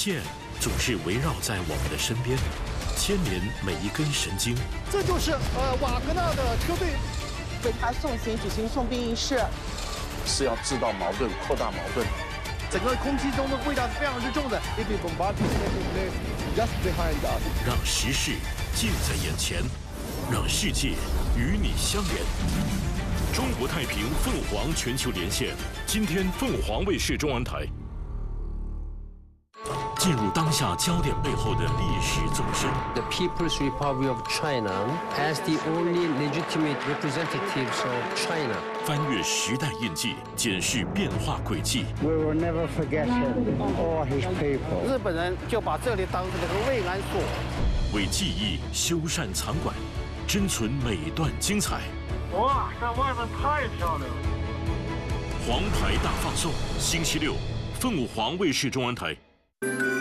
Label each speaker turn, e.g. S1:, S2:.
S1: 线总是围绕在我们的身边，牵连每一根神经。
S2: 这就是瓦格纳的车队
S3: 为他送行举行送殡仪式，
S4: 是要制造矛盾、扩大矛盾。
S2: 整个空气中的味道是非常之重的。Just behind us，
S1: 让时事近在眼前，让世界与你相连。中国太平凤凰全球连线，今天凤凰卫视中文台。进入当下焦点背后的历史纵深。
S5: The People's Republic of China as the only legitimate representatives of China.
S1: 翻越时代印记，检视变化轨迹。
S6: We will never forget him or his people.
S2: 日本人就把这里当成了个慰安所，
S1: 为记忆修缮藏馆，珍存每段精彩。
S7: 哇，在外面太漂亮了！
S1: 黄牌大放送，星期六，凤凰卫视中文台。